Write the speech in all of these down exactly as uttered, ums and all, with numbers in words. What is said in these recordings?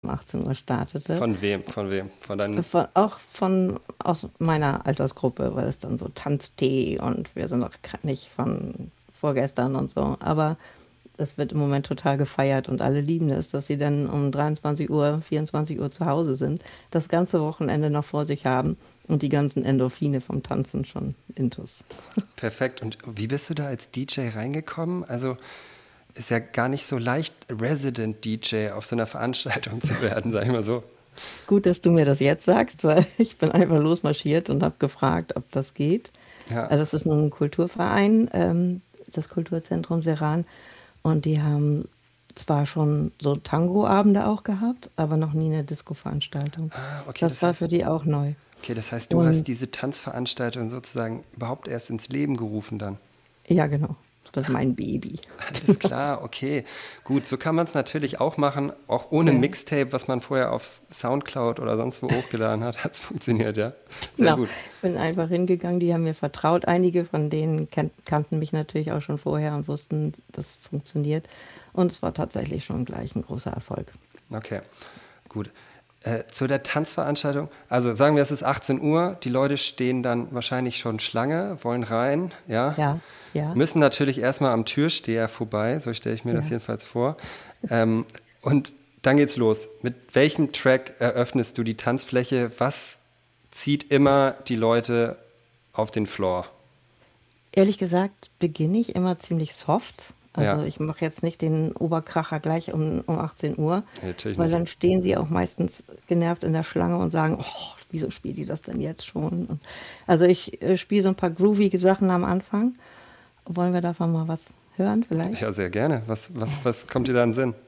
um achtzehn Uhr startete. Von wem? Von wem? Von deinen. Von, auch von aus meiner Altersgruppe, weil es dann so Tanztee und wir sind noch nicht von vorgestern und so. Aber das wird im Moment total gefeiert und alle lieben es, dass sie dann um dreiundzwanzig Uhr, vierundzwanzig Uhr zu Hause sind, das ganze Wochenende noch vor sich haben und die ganzen Endorphine vom Tanzen schon intus. Perfekt. Und wie bist du da als D J reingekommen? Also ist ja gar nicht so leicht, Resident-D J auf so einer Veranstaltung zu werden, sag ich mal so. Gut, dass du mir das jetzt sagst, weil ich bin einfach losmarschiert und habe gefragt, ob das geht. Ja. Also das ist nun ein Kulturverein, ähm, das Kulturzentrum Seran. Und die haben zwar schon so Tango-Abende auch gehabt, aber noch nie eine Disco-Veranstaltung. Ah, okay, Das das war für heißt, die auch neu. okay, das heißt, du hast Und diese Tanzveranstaltung sozusagen überhaupt erst ins Leben gerufen dann. ja, genau, das ist mein Baby. Alles klar, okay. Gut, so kann man es natürlich auch machen, auch ohne Ja. Mixtape, was man vorher auf Soundcloud oder sonst wo hochgeladen hat, hat es funktioniert, ja. Sehr Genau, gut. ich bin einfach hingegangen, die haben mir vertraut. Einige von denen kan kannten mich natürlich auch schon vorher und wussten, das funktioniert. Und es war tatsächlich schon gleich ein großer Erfolg. Okay, gut. Äh, zu der Tanzveranstaltung, also sagen wir, es ist achtzehn Uhr, die Leute stehen dann wahrscheinlich schon Schlange, wollen rein, ja, Ja, ja, müssen natürlich erstmal am Türsteher vorbei, so stelle ich mir das ja. jedenfalls vor. Ähm, und dann geht's los. Mit welchem Track eröffnest du die Tanzfläche? Was zieht immer die Leute auf den Floor? Ehrlich gesagt beginne ich immer ziemlich soft. Ja, Also ich mache jetzt nicht den Oberkracher gleich um, um achtzehn Uhr, nee, natürlich weil nicht. dann stehen sie auch meistens genervt in der Schlange und sagen, oh, wieso spielt die das denn jetzt schon? Und also ich äh, spiele so ein paar groovige Sachen am Anfang. Wollen wir davon mal was hören vielleicht? Ja, sehr gerne. Was, was, was kommt dir da in den Sinn?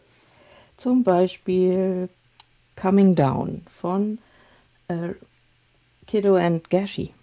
Zum Beispiel Coming Down von äh, Kiddo and Gashi.